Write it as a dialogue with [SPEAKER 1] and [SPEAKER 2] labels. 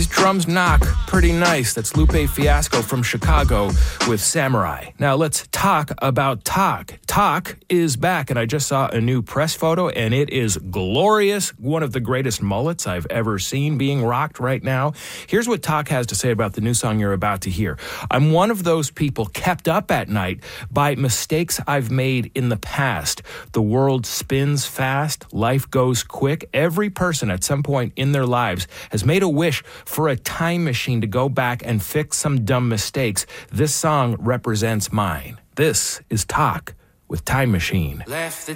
[SPEAKER 1] These drums knock pretty nice. That's Lupe Fiasco from Chicago with Samurai. Now let's talk about Tak. Tak is back, and I just saw a new press photo, and it is glorious. One of the greatest mullets I've ever seen being rocked right now. Here's what Tak has to say about the new song you're about to hear. I'm one of those people kept up at night by mistakes I've made in the past. The world spins fast. Life goes quick. Every person at some point in their lives has made a wish for a time machine to go back and fix some dumb mistakes. This song represents mine. This is Tak with Time Machine.
[SPEAKER 2] Left the